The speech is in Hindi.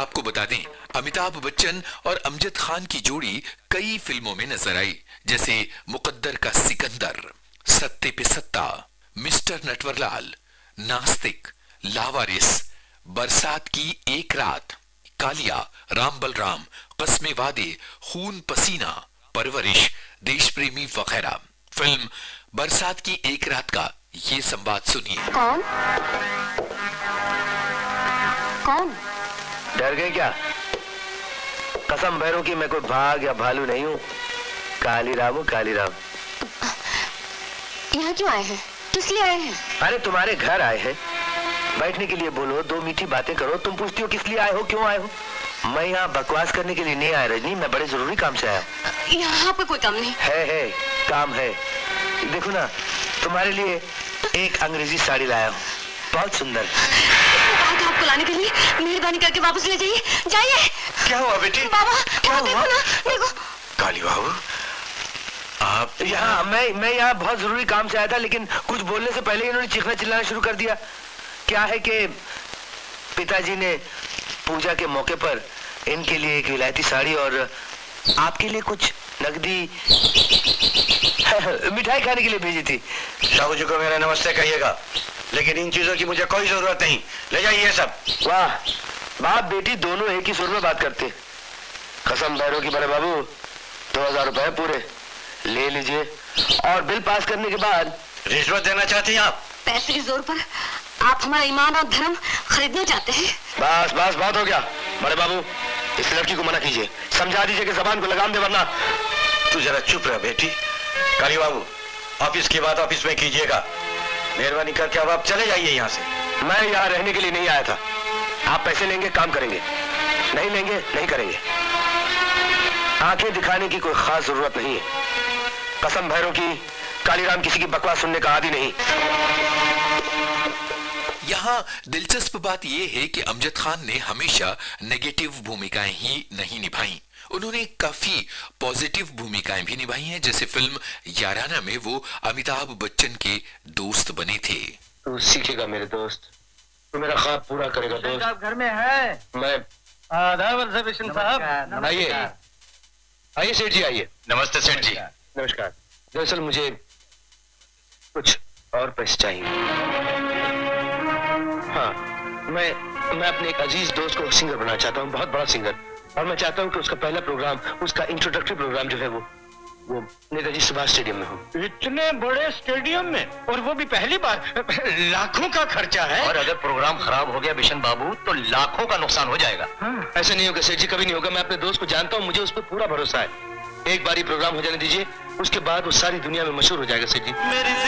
आपको बता दें, अमिताभ बच्चन और अमजद खान की जोड़ी कई फिल्मों में नजर आई, जैसे मुकद्दर का सिकंदर, सत्ते पे सत्ता, मिस्टर नटवरलाल, नास्तिक, लावारिस, बरसात की एक रात, कालिया, राम बलराम, कस्मे वादे, खून पसीना, परवरिश, देश प्रेमी वगैरह। फिल्म बरसात की एक रात का ये संवाद सुनिए। कौन? कौन? डर गए क्या? कसम भैरों की मैं कोई भाग या भालू नहीं हूँ। कालीराम हूँ, कालीराम। यहाँ क्यों आए हैं? किस लिए आए हैं? अरे तुम्हारे घर आए हैं, बैठने के लिए बोलो, दो मीठी बातें करो। तुम पूछती हो किस लिए आए हो, क्यों आए हो? मैं यहाँ बकवास करने के लिए नहीं आया रजनी, मैं बड़े जरूरी काम से आया। यहाँ पे कोई काम नहीं है काम है। देखो ना, तुम्हारे लिए एक अंग्रेजी साड़ी लाया हूँ, बहुत सुंदर। आपको लाने के लिए मेहरबानी करके वापस ले जाइए, जाइए। क्या हुआ बेटी? बाबा क्या हुआ? देखो। काली बाबू, आप यहाँ? मैं यहाँ बहुत जरूरी काम से आया था, लेकिन कुछ बोलने से पहले इन्होंने चीखना चिल्लाना शुरू कर दिया। क्या है कि पिताजी ने पूजा के मौके पर इनके लिए एक विलायती साड़ी और आपके लिए कुछ नकदी मिठाई खाने के लिए भेजी थी। साहू जी को मेरा नमस्ते कहिएगा, लेकिन इन चीजों की मुझे कोई जरूरत नहीं। ले जाइए सब। वाह, बाप बेटी दोनों एक ही सुर में बात करते। कसम भैरों की बड़े बाबू, 2000 रुपए पूरे ले लीजिए, और बिल पास करने के बाद। रिश्वत देना चाहती हैं आप? पैसे के जोर पर आप हमारा ईमान और धर्म खरीदना चाहते हैं? बस बस, बहुत हो गया। बड़े बाबू, इस लड़की को मना कीजिए, समझा दीजिए कि जबान को लगाम दे, वरना। तू जरा चुप रह बेटी। काली बाबू, ऑफिस की बात ऑफिस में कीजिएगा, मेहरबानी करके अब आप चले जाइए यहाँ से। मैं यहाँ रहने के लिए नहीं आया था। आप पैसे लेंगे, काम करेंगे, नहीं लेंगे, नहीं करेंगे। आंखें दिखाने की कोई खास जरूरत नहीं है। कसम भैरों की, कालीराम किसी की बकवास सुनने का आदी नहीं। यहाँ दिलचस्प बात यह है कि अमजद खान ने हमेशा नेगेटिव भूमिकाएं ही नहीं निभाई, उन्होंने काफी पॉजिटिव भूमिकाएं भी निभाई हैं, जैसे फिल्म याराना में वो अमिताभ बच्चन के दोस्त बने थे। तू सीखेगा मेरे दोस्त, तू मेरा ख्वाब पूरा करेगा दोस्त। आप घर में है? मैं आदाब साहब। आइए आइए सेठ जी, आइए। नमस्ते सेठ जी। नमस्कार। दरअसल मुझे कुछ और पैसे चाहिए। हाँ, मैं अपने एक अजीज दोस्त को सिंगर बनाना चाहता हूँ, बहुत बड़ा सिंगर, और मैं चाहता हूँ कि उसका पहला प्रोग्राम, उसका इंट्रोडक्टरी प्रोग्राम जो है वो नेताजी सुभाष स्टेडियम में हो। इतने बड़े स्टेडियम में, और वो भी पहली बार? लाखों का खर्चा है। और अगर प्रोग्राम खराब हो गया बिशन बाबू, तो लाखों का नुकसान हो जाएगा। हाँ। ऐसा नहीं होगा सेठ जी, कभी नहीं होगा। मैं अपने दोस्त को जानता हूँ, मुझे उस पर पूरा भरोसा है। एक बार ही प्रोग्राम हो जाने दीजिए, उसके बाद वो सारी दुनिया में मशहूर हो जाएगा सेठ जी।